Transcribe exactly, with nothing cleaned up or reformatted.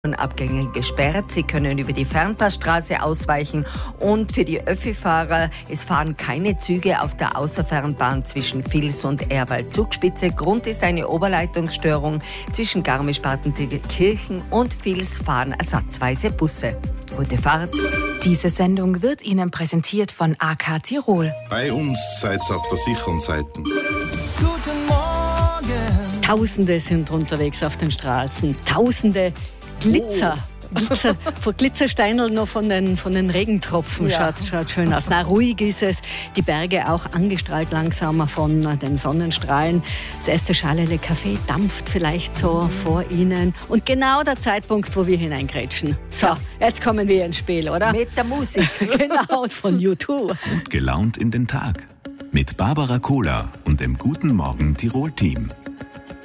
Abgänge gesperrt. Sie können über die Fernpassstraße ausweichen und für die Öffi-Fahrer, es fahren keine Züge auf der Außerfernbahn zwischen Vils und Ehrwald-Zugspitze. Grund ist eine Oberleitungsstörung. Zwischen Garmisch-Partenkirchen und Vils fahren ersatzweise Busse. Gute Fahrt. Diese Sendung wird Ihnen präsentiert von A K Tirol. Bei uns seid ihr auf der sicheren Seite. Guten Morgen. Tausende sind unterwegs auf den Straßen. Tausende Glitzer. Oh. Glitzer, von Glitzersteinl noch von den, von den Regentropfen. Ja. Schaut, schaut schön aus. Na, ruhig ist es. Die Berge auch angestrahlt langsamer von den Sonnenstrahlen. Das erste Schalele Kaffee dampft vielleicht so mhm. vor Ihnen. Und genau der Zeitpunkt, wo wir hineingrätschen. So, ja. Jetzt kommen wir ins Spiel, oder? Mit der Musik. Genau, von U zwei. Gut gelaunt in den Tag. Mit Barbara Kohler und dem Guten Morgen Tirol-Team.